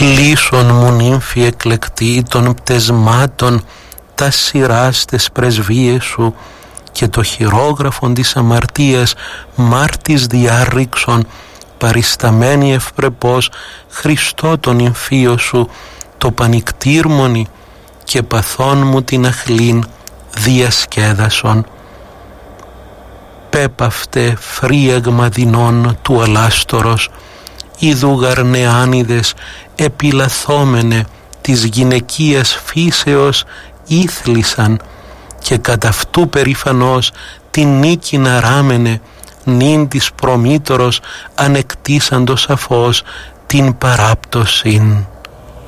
Λύσον μου νύμφη εκλεκτή των πτεσμάτων τα σειράς τες πρεσβείες σου και το χειρόγραφον της αμαρτίας μάρτης διάρρηξον παρισταμένη ευπρεπώς Χριστό τον υμφίο σου το πανικτήρμονι και παθών μου την αχλήν διασκέδασον. Πέπαυτε φρίαγμα δεινών του αλάστορος ειδού γαρνεάνιδες επιλαθόμενε της γυναικείας φύσεως ήθλισαν και κατά αυτού περηφανώς την νίκη να ράμενε νυν της προμήτωρος ανεκτήσαντος σαφώς την παράπτωσιν.